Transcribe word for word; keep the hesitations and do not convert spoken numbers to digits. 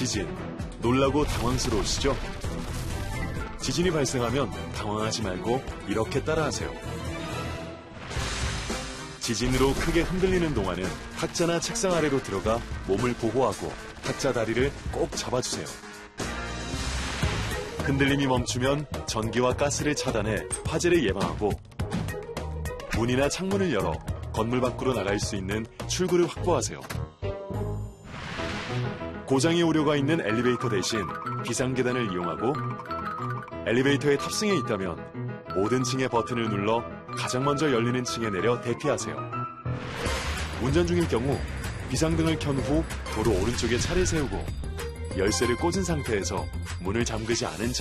지진, 놀라고 당황스러우시죠? 지진이 발생하면 당황하지 말고 이렇게 따라하세요. 지진으로 크게 흔들리는 동안은 탁자나 책상 아래로 들어가 몸을 보호하고 탁자 다리를 꼭 잡아주세요. 흔들림이 멈추면 전기와 가스를 차단해 화재를 예방하고 문이나 창문을 열어 건물 밖으로 나갈 수 있는 출구를 확보하세요. 고장이 우려가 있는 엘리베이터 대신 비상계단을 이용하고 엘리베이터에 탑승해 있다면 모든 층의 버튼을 눌러 가장 먼저 열리는 층에 내려 대피하세요. 운전 중일 경우 비상등을 켠 후 도로 오른쪽에 차를 세우고 열쇠를 꽂은 상태에서 문을 잠그지 않은 채